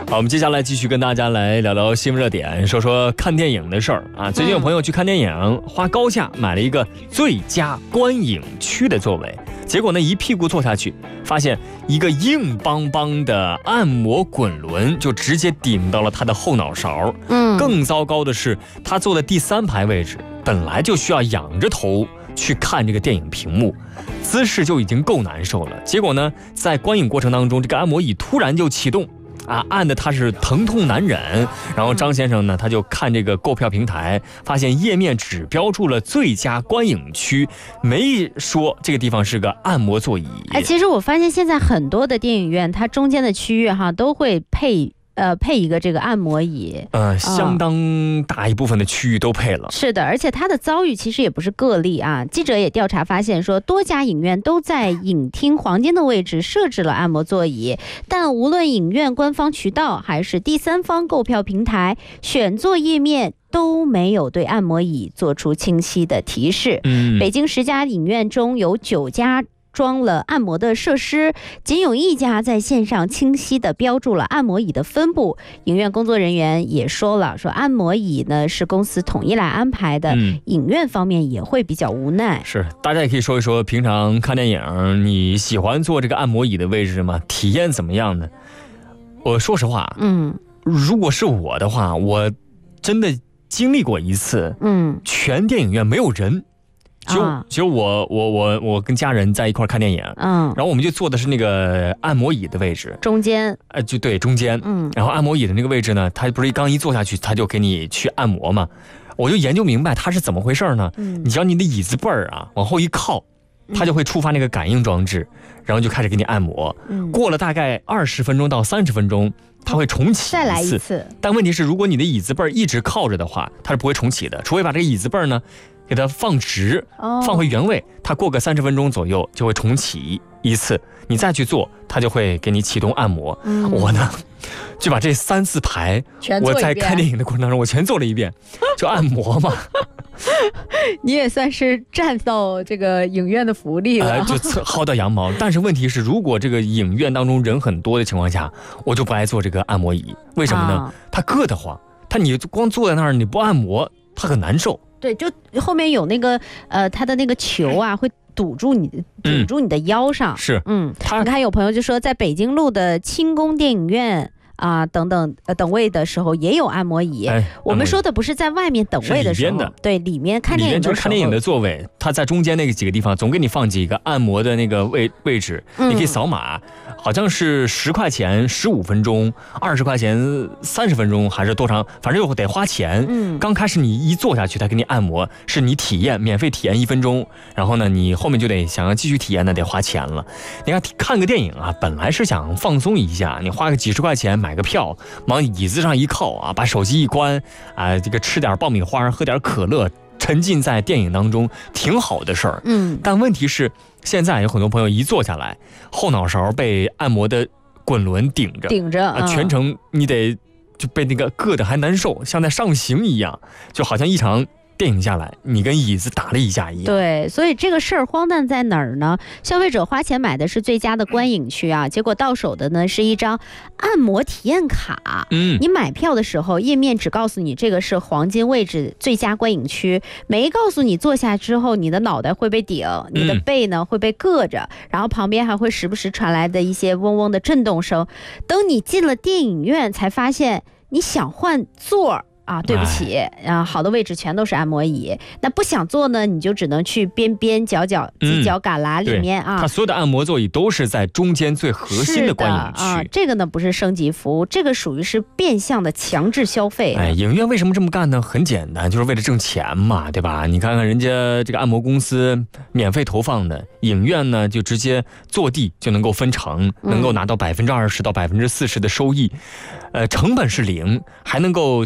好，我们接下来继续跟大家来聊聊新闻热点，说说看电影的事儿啊。最近有朋友去看电影，花高价买了一个最佳观影区的座位，结果呢一屁股坐下去，发现一个硬邦邦的按摩滚轮就直接顶到了他的后脑勺。更糟糕的是，他坐的第3排位置，本来就需要仰着头去看这个电影屏幕，姿势就已经够难受了。结果呢，在观影过程当中，这个按摩椅突然就启动。按的他是疼痛难忍，然后张先生呢，他就看这个购票平台，发现页面只标注了最佳观影区，没说这个地方是个按摩座椅。 其实我发现现在很多的电影院，它中间的区域都会配一个这个按摩椅， 相当大一部分的区域都配了。 是的，而且它的遭遇其实也不是个例啊。记者也调查发现说，多家影院都在影厅黄金的位置设置了按摩座椅，但无论影院官方渠道还是第三方购票平台，选座页面都没有对按摩椅做出清晰的提示。北京10家影院中有9家装了按摩的设施，仅有1家在线上清晰地标注了按摩椅的分布。影院工作人员也说了，说按摩椅呢是公司统一来安排的，影院方面也会比较无奈。 是，大家也可以说一说，平常看电影你喜欢坐这个按摩椅的位置吗？体验怎么样呢？我说实话，如果是我的话，我真的经历过一次，全电影院没有人。就我跟家人在一块看电影，然后我们就坐的是那个按摩椅的位置， 中间， 就对中间，然后按摩椅的那个位置呢，它不是刚一坐下去，它就给你去按摩嘛，我就研究明白它是怎么回事呢？你只要你的椅子背儿往后一靠，它就会触发那个感应装置，然后就开始给你按摩，过了大概20分钟到30分钟。它会重启再来一次， 但问题是，如果你的椅子背儿一直靠着的话，它是不会重启的，除非把这个椅子背儿呢给它放直，放回原位，它过个30分钟左右就会重启一次，你再去做，它就会给你启动按摩。我呢就把这3、4排我在看电影的过程当中我全做了一遍，就按摩嘛。 你也算是占到这个影院的福利了， 就薅到羊毛。但是问题是，如果这个影院当中人很多的情况下，我就不爱坐这个按摩椅。为什么呢？它硌得慌，你光坐在那儿你不按摩，它很难受。 对，就后面有那个它的那个球会堵住你的腰上。 是， 你看有朋友就说，在北京路的清宫电影院。等位的时候也有按摩椅，我们说的不是在外面等位的时候，对，里面看电影的时候， 就是看电影的座位，它在中间那几个地方总给你放几个按摩的那个位置，你可以扫码，好像是10块钱15分钟，20块钱30分钟，还是多长，反正又得花钱。刚开始你一坐下去，他给你按摩，是你体验，免费体验1分钟，然后呢，你后面就得想要继续体验，那得花钱了。你看个电影本来是想放松一下，你花个几十块钱买个票，往椅子上一靠把手机一关这个吃点爆米花，喝点可乐，沉浸在电影当中，挺好的事儿。但问题是，现在有很多朋友一坐下来，后脑勺被按摩的滚轮顶着，全程你得就被那个硌得还难受，像在上刑一样，就好像一场电影下来，你跟椅子打了一架一样。 对，所以这个事儿荒诞在哪儿呢？消费者花钱买的是最佳的观影区结果到手的呢是一张按摩体验卡。你买票的时候，页面只告诉你这个是黄金位置最佳观影区，没告诉你坐下之后你的脑袋会被顶，你的背呢会被硌着，然后旁边还会时不时传来的一些嗡嗡的震动声。等你进了电影院，才发现你想换座儿。对不起，好的位置全都是按摩椅。那不想坐呢，你就只能去边边角角犄角旮旯里面它所有的按摩座椅都是在中间最核心的观影区。 这个呢不是升级服务，这个属于是变相的强制消费。 影院为什么这么干呢？很简单，就是为了挣钱嘛，对吧？你看看人家这个按摩公司免费投放的，影院呢就直接坐地就能够分成，能够拿到20%到40%的收益。成本是0，还能够去开辟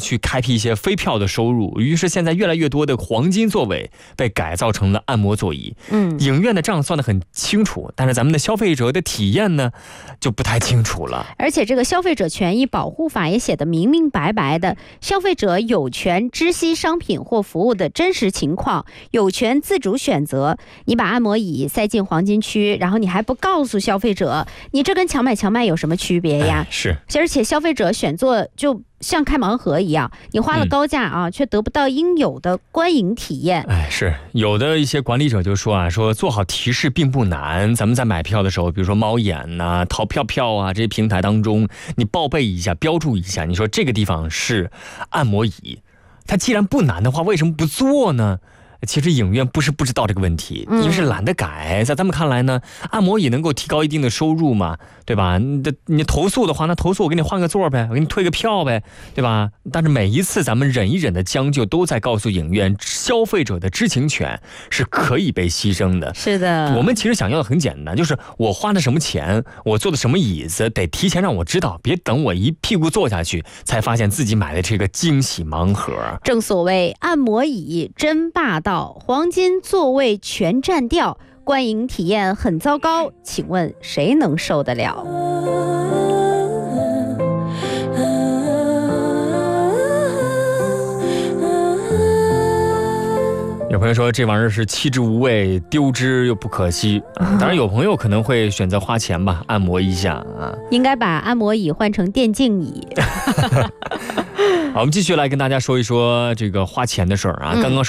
替一些飞票的收入，于是现在越来越多的黄金座位被改造成了按摩座椅。影院的账算得很清楚，但是咱们的消费者的体验呢就不太清楚了。 而且这个消费者权益保护法也写得明明白白的，消费者有权知悉商品或服务的真实情况，有权自主选择。你把按摩椅塞进黄金区，然后你还不告诉消费者，你这跟强买强卖有什么区别呀？ 是， 而且消费者选座就像开盲盒一样，你花了高价啊，却得不到应有的观影体验。 是有的一些管理者就说说做好提示并不难，咱们在买票的时候，比如说猫眼呐、淘票票啊这些平台当中，你报备一下、标注一下，你说这个地方是按摩椅，它既然不难的话，为什么不做呢？其实影院不是不知道这个问题，因为是懒得改。在他们看来呢，按摩椅能够提高一定的收入嘛，对吧？你投诉的话，那投诉我给你换个座呗，我给你退个票呗，对吧？但是每一次咱们忍一忍的将就，都在告诉影院，消费者的知情权是可以被牺牲的。 是的， 我们其实想要的很简单，就是我花的什么钱，我坐的什么椅子，得提前让我知道，别等我一屁股坐下去，才发现自己买的这个惊喜盲盒。 正所谓按摩椅真霸道，黄金座位全占掉，观影体验很糟糕，请问谁能受得了？ 有朋友说这玩意儿是弃之无味，丢之又不可惜。当然有朋友可能会选择花钱吧，按摩一下啊。 应该把按摩椅换成电竞椅。 好，我们继续来跟大家说一说这个花钱的事儿啊。刚刚说